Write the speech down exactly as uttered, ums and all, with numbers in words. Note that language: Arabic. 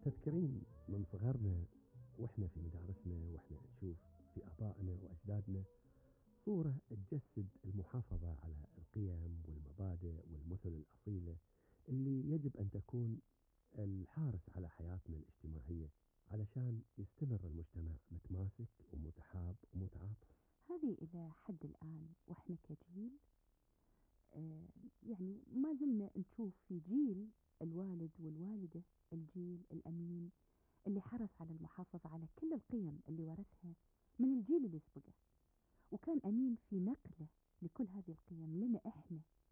تذكرين من صغرنا واحنا في مدارسنا واحنا نشوف في ابائنا واجدادنا صورة تجسد المحافظة على القيم والمبادئ والمثل الأصيلة اللي يجب أن تكون الحارس على حياتنا الاجتماعية علشان يستمر المجتمع متماسك ومتحاب ومتعاطف. هذه إلى حد الآن وإحنا كجيل آه يعني ما زلنا نشوف في جيل الوالد والوالدة الجيل الأمين اللي حرص على المحافظة على كل القيم اللي ورثها من الجيل اللي سبقه، وكان أمين في نقله لكل هذه القيم لنا إحنا